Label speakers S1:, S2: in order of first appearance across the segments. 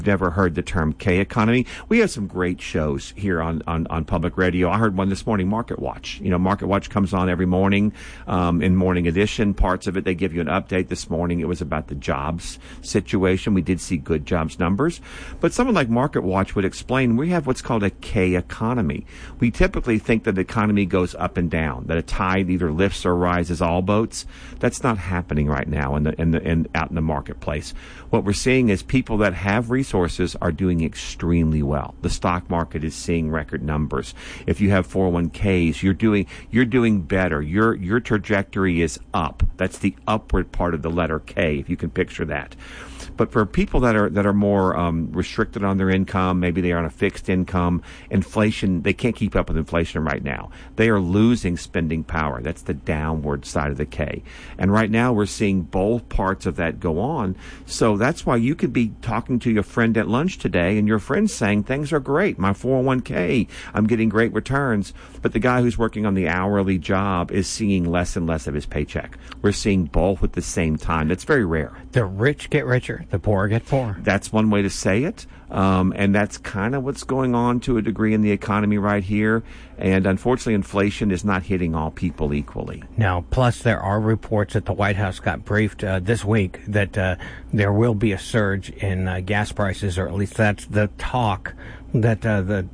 S1: Never heard the term K economy. We have some great shows here on public radio. I heard one this morning, Market Watch. Market Watch comes on every morning in Morning Edition. Parts of it, they give you an update. This morning, it was about the jobs situation. We did see good jobs numbers. But someone like Market Watch would explain we have what's called a K economy. We typically think that the economy goes up and down, that a tide either lifts or rises all boats. That's not happening right now out in the marketplace. What we're seeing is people that have resources are doing extremely well. The stock market is seeing record numbers. If you have 401ks, you're doing better. Your trajectory is up. That's the upward part of the letter K, if you can picture that. But for people that are more restricted on their income, maybe they are on a fixed income, inflation, they can't keep up with inflation right now. They are losing spending power. That's the downward side of the K. And right now we're seeing both parts of that go on. So that's why you could be talking to your friend at lunch today and your friend's saying, things are great. My 401k, I'm getting great returns. But the guy who's working on the hourly job is seeing less and less of his paycheck. We're seeing both at the same time. That's very rare.
S2: The rich get richer. The poor get poorer.
S1: That's one way to say it. And that's kind of what's going on to a degree in the economy right here. And unfortunately, inflation is not hitting all people equally.
S2: Now, plus there are reports that the White House got briefed this week that there will be a surge in gas prices, or at least that's the talk that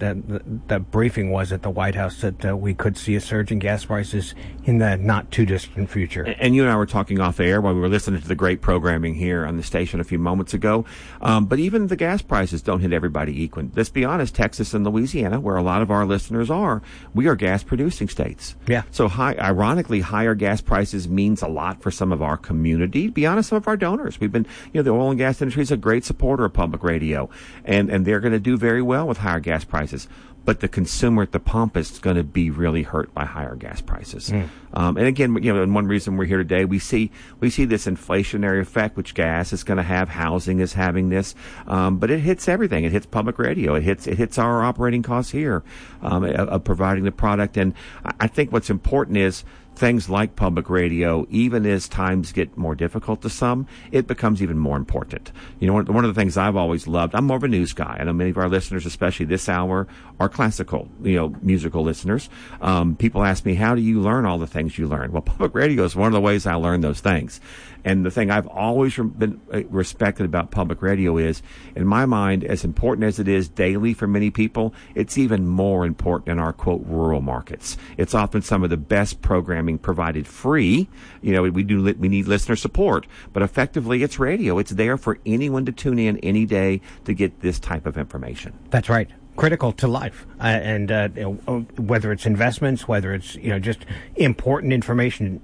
S2: the briefing was at the White House, that we could see a surge in gas prices in the not too distant future.
S1: And you and I were talking off air while we were listening to the great programming here on the station a few moments ago. But even the gas prices don't hit everybody equal. Let's be honest, Texas and Louisiana, where a lot of our listeners are, we are gas producing states.
S2: Yeah.
S1: So ironically, higher gas prices means a lot for some of our community. To be honest, some of our donors. We've been, the oil and gas industry is a great supporter of public radio, and they're going to do very well with higher gas prices. But the consumer at the pump is going to be really hurt by higher gas prices. And again, and one reason we're here today, we see this inflationary effect, which gas is going to have, housing is having this, but it hits everything. It hits public radio. It hits our operating costs here of providing the product. And I think what's important is things like public radio, even as times get more difficult to some, it becomes even more important. One of the things I've always loved, I'm more of a news guy. I know many of our listeners, especially this hour, are classical, musical listeners. People ask me, how do you learn all the things you learn? Well, public radio is one of the ways I learn those things. And the thing I've always been respected about public radio is, in my mind, as important as it is daily for many people, it's even more important in our, quote, rural markets. It's often some of the best programming provided free. We need listener support, but effectively it's radio. It's there for anyone to tune in any day to get this type of information.
S2: That's right. Critical to life, and whether it's investments, whether it's just important information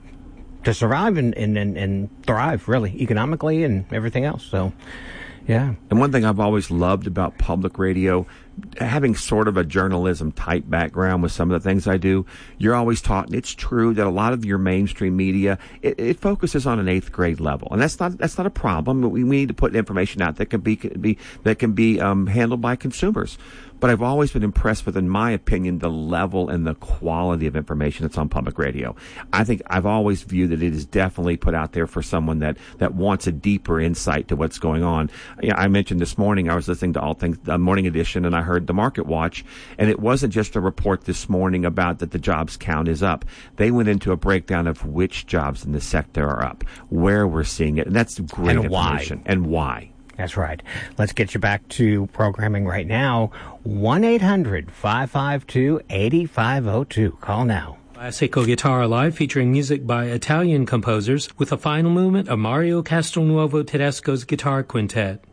S2: to survive and thrive, really, economically and everything else. So, yeah.
S1: And one thing I've always loved about public radio, having sort of a journalism type background with some of the things I do, you're always taught, and it's true, that a lot of your mainstream media, it focuses on an 8th grade level. And that's not a problem. We need to put information out that can be handled by consumers. But I've always been impressed with, in my opinion, the level and the quality of information that's on public radio. I think I've always viewed that it is definitely put out there for someone that wants a deeper insight to what's going on. I mentioned this morning I was listening to All Things Morning Edition, and I heard the Market Watch, and it wasn't just a report this morning about that the jobs count is up. They went into a breakdown of which jobs in the sector are up, where we're seeing it, and that's great information. And why.
S2: That's right. Let's get you back to programming right now. 1-800-552-8502. Call now.
S3: Classical Guitar Live, featuring music by Italian composers, with a final movement of Mario Castelnuovo Tedesco's Guitar Quintet.